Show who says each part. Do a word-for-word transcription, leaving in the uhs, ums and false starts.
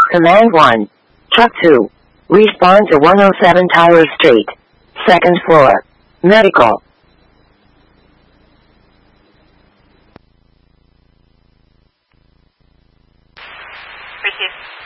Speaker 1: Command one. Truck two. Respond to one oh seven Tyler Street. Second floor. Medical.
Speaker 2: Receive.